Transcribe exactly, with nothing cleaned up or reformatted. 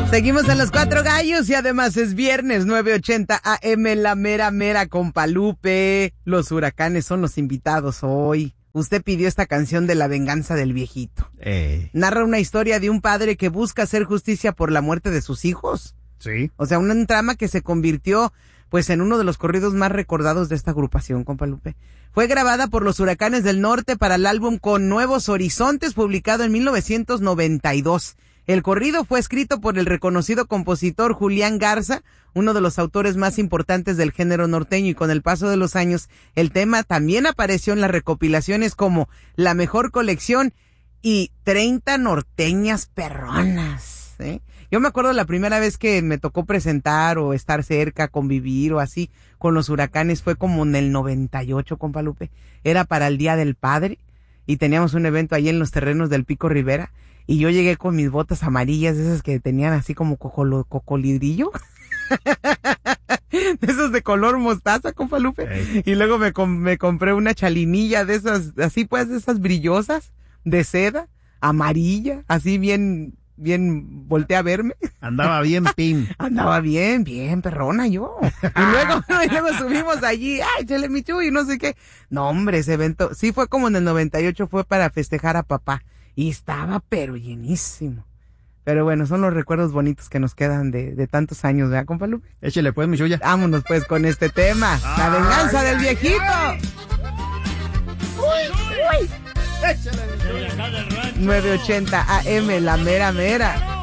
Seguimos en Los Cuatro Gallos y además es viernes, nueve ochenta A M, la mera mera con Palupe. Los huracanes son los invitados hoy. Usted pidió esta canción de La venganza del viejito. Eh. Narra una historia de un padre que busca hacer justicia por la muerte de sus hijos. Sí. O sea, una trama que se convirtió pues en uno de los corridos más recordados de esta agrupación, compa Lupe. Fue grabada por los Huracanes del Norte para el álbum Con Nuevos Horizontes, publicado en mil novecientos noventa y dos. El corrido fue escrito por el reconocido compositor Julián Garza, uno de los autores más importantes del género norteño, y con el paso de los años, el tema también apareció en las recopilaciones como La Mejor Colección y treinta norteñas perronas, ¿eh? Yo me acuerdo la primera vez que me tocó presentar o estar cerca, convivir o así con los Huracanes, fue como en el noventa y ocho, compa Lupe. Era para el Día del Padre y teníamos un evento ahí en los terrenos del Pico Rivera. Y yo llegué con mis botas amarillas, esas que tenían así como cocolo, cocolidrillo. Esos de color mostaza, compa Lupe. Hey. Y luego me, com- me compré una chalinilla de esas, así pues, de esas brillosas, de seda, amarilla, así bien, bien, volteé a verme. Andaba bien pin. Andaba bien, bien perrona yo. Y luego, y luego subimos allí, ay, chale mi chuy, y no sé qué. No, hombre, ese evento, sí fue como en el noventa y ocho, fue para festejar a papá. Y estaba pero llenísimo. Pero bueno, son los recuerdos bonitos que nos quedan de, de tantos años, ¿verdad, compa Lupe? Échale pues, mi chuya. Vámonos pues con este tema. Ay, la venganza ay, del viejito. Ay. Uy, uy. Échale, mi chuya. nueve ochenta A M, la mera mera.